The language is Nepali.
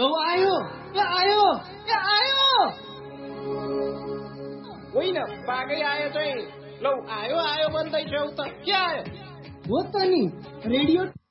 लौ आयो आयो आयो होइन बाघै आयो चाहिँ लौ आयो आयो भन्दैछौ त के आयो हो त नि रेडियो